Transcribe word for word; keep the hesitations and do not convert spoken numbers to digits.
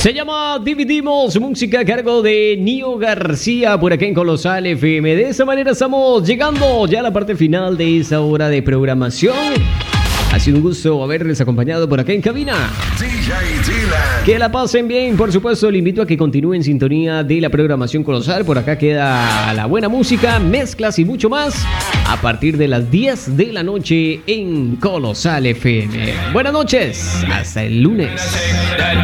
Se llama Dividimos, música a cargo de Nio García por acá en Colosal F M. De esa manera estamos llegando ya a la parte final de esa hora de programación. Ha sido un gusto haberles acompañado por acá en cabina. D J Dylan. Que la pasen bien, por supuesto, le invito a que continúen en sintonía de la programación Colosal. Por acá queda la buena música, mezclas y mucho más a partir de las diez de la noche en Colosal F M. Buenas noches, hasta el lunes.